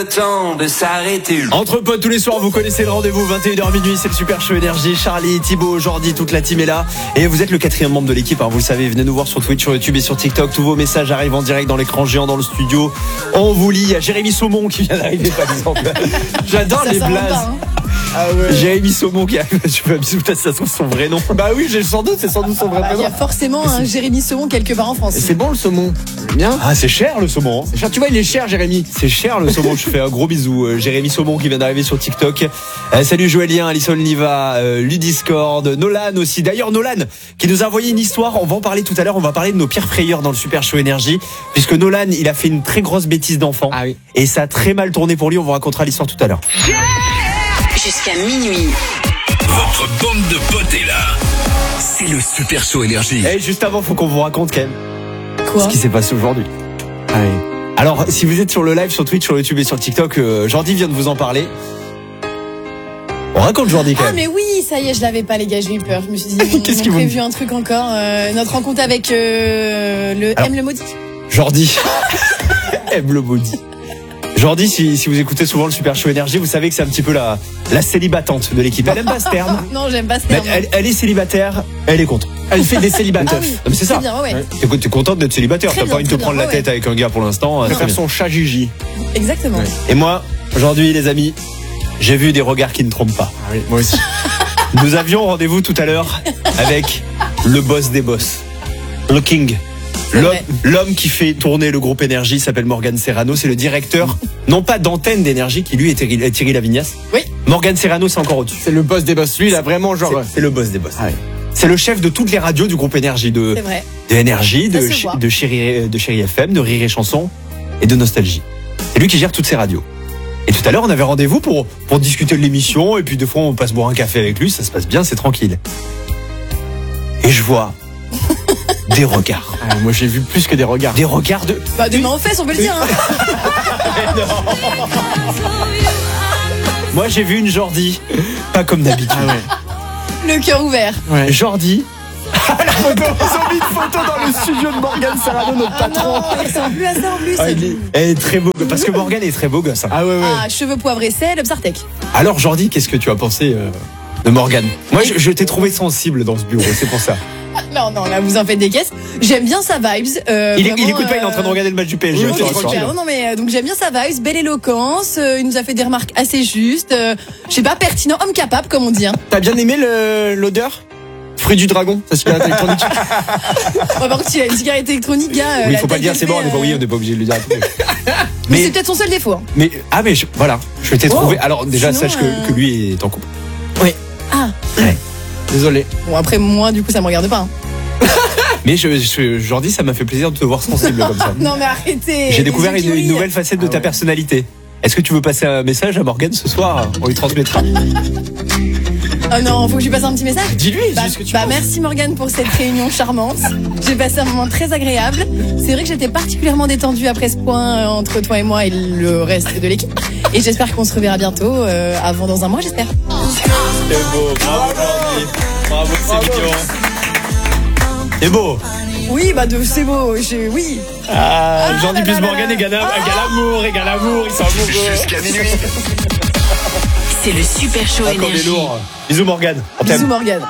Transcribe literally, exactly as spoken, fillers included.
Temps de s'arrêter. Entre potes tous les soirs, vous connaissez le rendez-vous, vingt et une heures minuit, c'est le Super Show Énergie. Charlie, Thibaut, Jordi, toute la team est là. Et vous êtes le quatrième membre de l'équipe, hein, vous le savez, venez nous voir sur Twitch, sur YouTube et sur TikTok. Tous vos messages arrivent en direct dans l'écran géant dans le studio. On vous lit, il y a Jérémy Saumon qui vient d'arriver par exemple. J'adore Ça les s'en va blazes. pas, hein. Ah ouais. Jérémy Saumon qui arrive, je fais un bisou, ça c'est son vrai nom. Bah oui, j'ai sans doute, c'est sans doute son vrai Bah, il y prénom. a forcément un Jérémy Saumon quelque part en France. C'est bon le saumon. Bien. Ah, c'est cher le saumon. C'est cher. Tu vois, il est cher, Jérémy. C'est cher le saumon, je fais un gros bisou. Euh, Jérémy Saumon qui vient d'arriver sur TikTok. Euh, salut Joëlien, Alison Liva, euh, Ludiscord, Nolan aussi. D'ailleurs Nolan qui nous a envoyé une histoire, on va en parler tout à l'heure, on va parler de nos pires frayeurs dans le Super Show Énergie. Puisque Nolan, il a fait une très grosse bêtise d'enfant. Ah oui. Et ça a très mal tourné pour lui, on vous racontera l'histoire tout à l'heure. Jusqu'à minuit. Votre bande de potes est là. C'est le Super Show Énergie. Et juste avant, faut qu'on vous raconte quand même Quoi ce qui s'est passé aujourd'hui. Ah oui. Alors, si vous êtes sur le live, sur Twitch, sur YouTube et sur TikTok, euh, Jordi vient de vous en parler. On raconte Jordi quand Ah même. mais oui, ça y est, je l'avais pas les gars, j'ai eu peur. Je me suis dit, on Qu'est-ce a qu'ils vont prévu un truc encore. euh, notre rencontre avec euh, le Alors- M le maudit. Jordi. Aime le maudit. Jordi, si, si vous écoutez souvent le Super Show Énergie, vous savez que c'est un petit peu la, la célibatante de l'équipe. Elle aime pas ce terme. Non, j'aime pas ce Mais terme. elle, elle est célibataire, elle est contre. Elle fait des célibataires. Ah oui, Non, mais c'est ça. bien, ouais, ouais. T'es, t'es contente d'être célibataire, Très t'as bien, pas envie de te très prendre bien, la ouais, tête avec un gars pour l'instant. Je très faire bien. son chat Gigi. Exactement. Ouais. Et moi, aujourd'hui les amis, j'ai vu des regards qui ne trompent pas. Ah oui, moi aussi. Nous avions rendez-vous tout à l'heure avec le boss des boss, le King. C'est L'homme, vrai. l'homme qui fait tourner le groupe Énergie s'appelle Morgan Serrano. C'est le directeur, non pas d'antenne d'Énergie, qui lui est Thierry, est Thierry Lavignas. Oui. Morgan Serrano, c'est encore au-dessus. C'est le boss des boss. Lui, il a vraiment genre. C'est, c'est le boss des boss. Ah oui. C'est le chef de toutes les radios du groupe Énergie, de, C'est vrai. de Énergie, de, Ça se Ch- voit. de, Chéri, de Chéri F M, de Rire et Chanson et de Nostalgie. C'est lui qui gère toutes ces radios. Et tout à l'heure, on avait rendez-vous pour, pour discuter de l'émission, et puis des fois, on passe boire un café avec lui, ça se passe bien, c'est tranquille. Et je vois des regards. Ah, moi, j'ai vu plus que des regards. Des regards de... Bah des mains aux fesses, on peut le dire. Hein. Moi, j'ai vu une Jordi, pas comme d'habitude. Ah ouais. Le cœur ouvert. Ouais. Jordi... La photo, ils ont mis une photo dans le studio de Morgan Serrano, notre Ah patron. non, il ressemble plus à ça en plus. Ah, il est, elle est très beau, parce que Morgan est très beau gosse. hein. Ah ouais, ouais. Ah, cheveux poivre et sel, Psartec. Alors Jordi, qu'est-ce que tu as pensé euh, de Morgan? Moi, je, je t'ai trouvé sensible dans ce bureau, c'est pour ça. Non, non, là vous en faites des caisses. J'aime bien sa vibes. euh, Il, vraiment, il écoute pas, il est en train de euh, regarder le match du P S G. oui, je te Ok, rassure. super. Non, non, mais euh, donc j'aime bien sa vibes, belle éloquence. euh, il nous a fait des remarques assez justes. euh, je sais pas, pertinent, homme capable, comme on dit. Hein. T'as bien aimé le, l'odeur? Fruit du dragon, sa cigarette électronique. Ouais, par contre, il a une cigarette électronique, gars. euh, Oui, il la faut pas le tête dire, qu'il c'est bon, on fait, n'est pas, oui, euh, on n'est pas obligé de le dire. Mais, Mais, c'est peut-être son seul défaut. Hein. mais, ah, mais je- voilà, je t'ai Oh. trouvé. Alors, déjà, Sinon, sache que, euh, que lui est en couple. Ah, Désolé. bon, après, moi, du coup, ça me regarde pas. Hein. Mais je, je, Jordi, ça m'a fait plaisir de te voir sensible comme ça. Non, mais arrêtez. J'ai les découvert yeux une, qui une brillent. nouvelle facette de Ah ta ouais. personnalité. Est-ce que tu veux passer un message à Morgan ce soir? On lui transmettra. Oh non, faut que je lui passe un petit message. Dis-lui, Bah, dis ce que tu bah, penses. merci Morgane pour cette réunion charmante. J'ai passé un moment très agréable. C'est vrai que j'étais particulièrement détendue après ce point euh, entre toi et moi et le reste de l'équipe. Et j'espère qu'on se reverra bientôt, euh, avant dans un mois, j'espère. C'est beau, bravo Jordi. Bravo, c'est mignon. C'est beau. Oui, bah de, c'est beau. Je, oui. Ah, Ah, Jordi là, plus là, Morgan là. égale, Ah. égale amour, égale amour, ils sont amoureux. Jusqu'à minuit. C'est le Super Show Encore des Énergie. lourds. Bisous Morgan. On t'aime. Bisous Morgane.